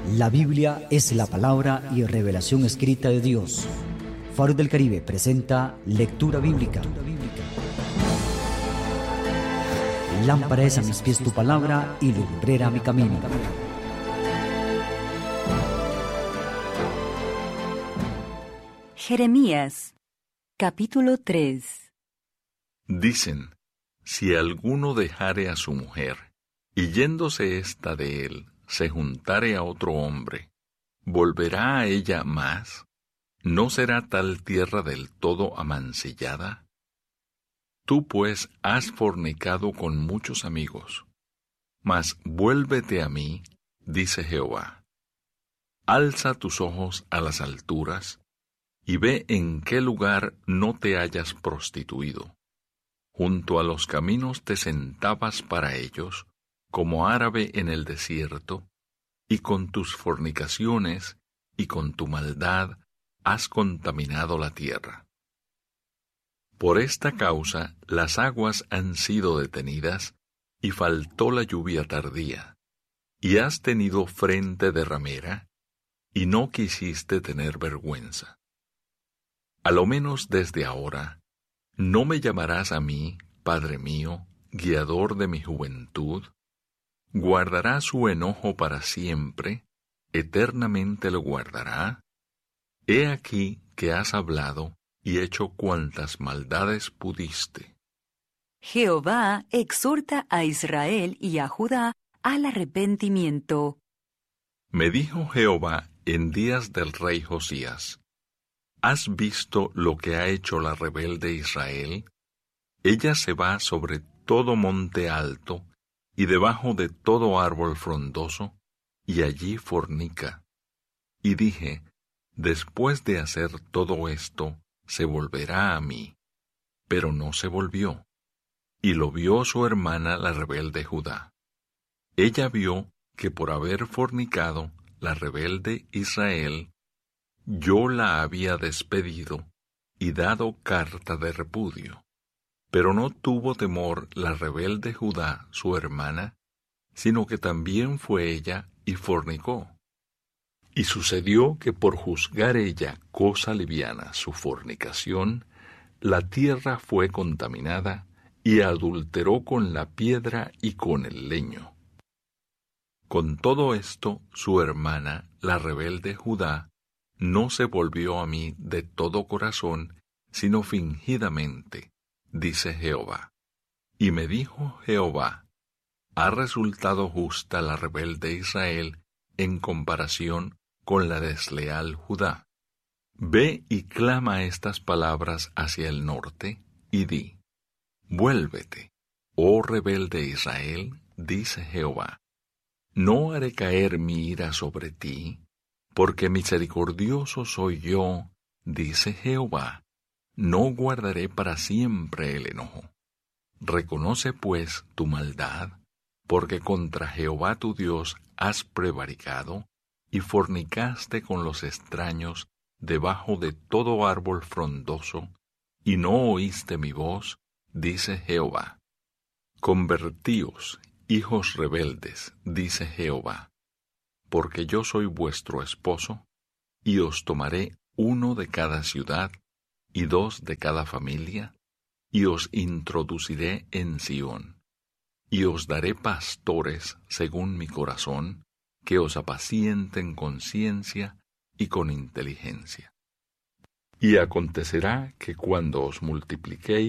La Biblia es la palabra y revelación escrita de Dios. Faro del Caribe presenta Lectura Bíblica. Lámpara es a mis pies tu palabra y lumbrera mi camino. Jeremías, capítulo 3. Dicen: si alguno dejare a su mujer, y yéndose ésta de él, se juntare a otro hombre, ¿volverá a ella más? ¿No será tal tierra del todo amancillada? Tú pues has fornicado con muchos amigos. Mas vuélvete a mí, dice Jehová. Alza tus ojos a las alturas, y ve en qué lugar no te hayas prostituido. Junto a los caminos te sentabas para ellos, como árabe en el desierto, y con tus fornicaciones y con tu maldad has contaminado la tierra. Por esta causa las aguas han sido detenidas, y faltó la lluvia tardía, y has tenido frente de ramera, y no quisiste tener vergüenza. A lo menos desde ahora, ¿no me llamarás a mí, Padre mío, guiador de mi juventud? ¿Guardará su enojo para siempre? ¿Eternamente lo guardará? He aquí que has hablado y hecho cuantas maldades pudiste. Jehová exhorta a Israel y a Judá al arrepentimiento. Me dijo Jehová en días del rey Josías: ¿has visto lo que ha hecho la rebelde Israel? Ella se va sobre todo monte alto y debajo de todo árbol frondoso, y allí fornica. Y dije: después de hacer todo esto, se volverá a mí. Pero no se volvió. Y lo vio su hermana la rebelde Judá. Ella vio que por haber fornicado la rebelde Israel, yo la había despedido y dado carta de repudio. Pero no tuvo temor la rebelde Judá, su hermana, sino que también fue ella y fornicó. Y sucedió que por juzgar ella cosa liviana su fornicación, la tierra fue contaminada y adulteró con la piedra y con el leño. Con todo esto, su hermana, la rebelde Judá, no se volvió a mí de todo corazón, sino fingidamente, dice Jehová. Y me dijo Jehová: ¿ha resultado justa la rebelde Israel en comparación con la desleal Judá? Ve y clama estas palabras hacia el norte, y di: vuélvete, oh rebelde Israel, dice Jehová. ¿No haré caer mi ira sobre ti? Porque misericordioso soy yo, dice Jehová. No guardaré para siempre el enojo. Reconoce pues tu maldad, porque contra Jehová tu Dios has prevaricado, y fornicaste con los extraños debajo de todo árbol frondoso, y no oíste mi voz, dice Jehová. Convertíos, hijos rebeldes, dice Jehová, porque yo soy vuestro esposo, y os tomaré uno de cada ciudad, y dos de cada familia, y os introduciré en Sión, y os daré pastores según mi corazón, que os apacienten con ciencia y con inteligencia. Y acontecerá que cuando os multipliquéis,